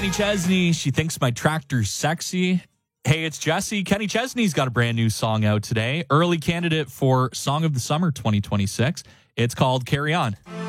Kenny Chesney, she thinks my tractor's sexy. Hey, it's Jesse. Kenny Chesney's got a brand new song out today. Early candidate for Song of the Summer 2026. It's called Carry On.